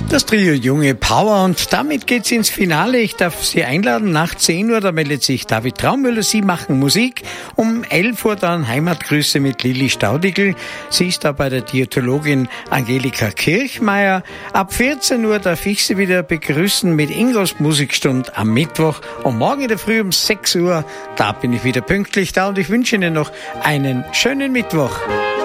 Das Trio Junge Power und damit geht's ins Finale. Ich darf Sie einladen nach 10 Uhr, da meldet sich David Traumüller. Sie machen Musik. Um 11 Uhr dann Heimatgrüße mit Lilly Staudigl. Sie ist da bei der Diätologin Angelika Kirchmeier. Ab 14 Uhr darf ich Sie wieder begrüßen mit Ingos Musikstund am Mittwoch. Und morgen in der Früh um 6 Uhr, da bin ich wieder pünktlich da und ich wünsche Ihnen noch einen schönen Mittwoch.